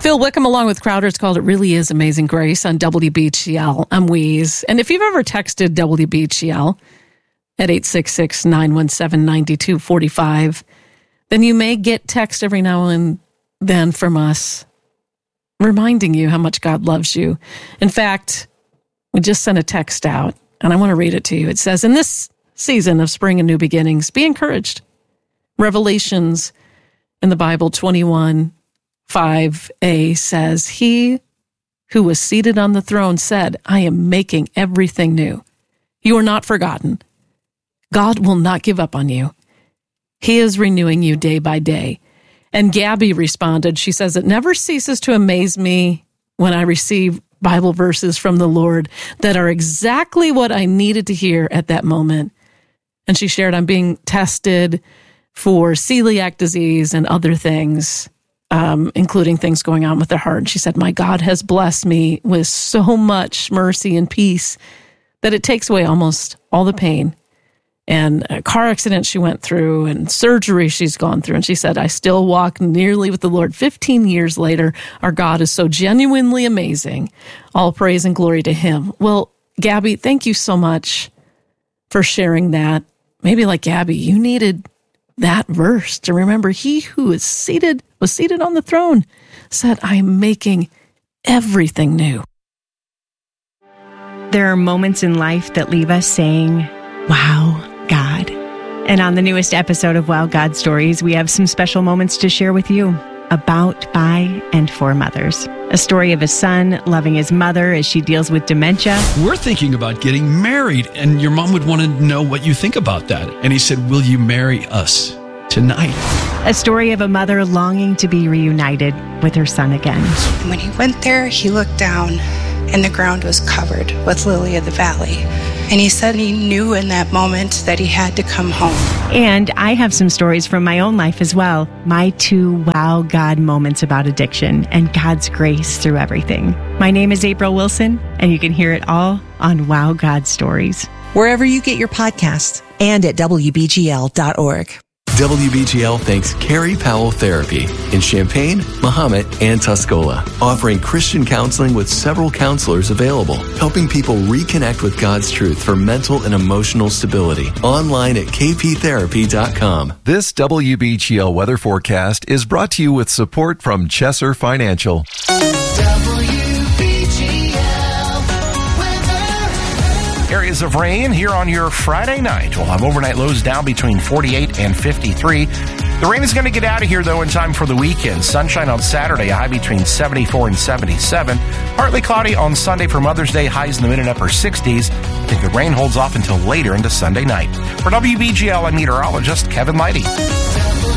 Phil Wickham along with Crowder. It's called It Really Is Amazing Grace on WBGL. I'm Weeze. And if you've ever texted WBGL at 866-917-9245, then you may get text every now and then from us reminding you how much God loves you. In fact, we just sent a text out, and I want to read it to you. It says, in this season of spring and new beginnings, be encouraged. Revelations in the Bible 21:5a says, he who was seated on the throne said, I am making everything new. You are not forgotten. God will not give up on you. He is renewing you day by day. And Gabby responded, she says, it never ceases to amaze me when I receive Bible verses from the Lord that are exactly what I needed to hear at that moment. And she shared, I'm being tested for celiac disease and other things, including things going on with her heart. And she said, my God has blessed me with so much mercy and peace that it takes away almost all the pain. And a car accident she went through and surgery she's gone through. And she said, I still walk nearly with the Lord 15 years later. Our God is so genuinely amazing. All praise and glory to him. Well, Gabby, thank you so much for sharing that. Maybe like Gabby, you needed that verse to remember he who was seated on the throne said, I am making everything new. There are moments in life that leave us saying, wow, God. And on the newest episode of Wow God Stories, we have some special moments to share with you about, by, and for mothers. A story of a son loving his mother as she deals with dementia. We're thinking about getting married, and your mom would want to know what you think about that. And he said, will you marry us tonight? A story of a mother longing to be reunited with her son again. When he went there, he looked down, and the ground was covered with lily of the valley. And he said he knew in that moment that he had to come home. And I have some stories from my own life as well. My 2 wow God moments about addiction and God's grace through everything. My name is April Wilson, and you can hear it all on Wow God Stories. Wherever you get your podcasts and at WBGL.org. WBGL thanks Carrie Powell Therapy in Champaign, Mahomet, and Tuscola, offering Christian counseling with several counselors available, helping people reconnect with God's truth for mental and emotional stability. Online at kptherapy.com. This WBGL weather forecast is brought to you with support from Chesser Financial. Areas of rain here on your Friday night. We'll have overnight lows down between 48 and 53. The rain is going to get out of here, though, in time for the weekend. Sunshine on Saturday, a high between 74 and 77. Partly cloudy on Sunday for Mother's Day, highs in the mid and upper 60s. I think the rain holds off until later into Sunday night. For WBGL, I'm meteorologist Kevin Leidy.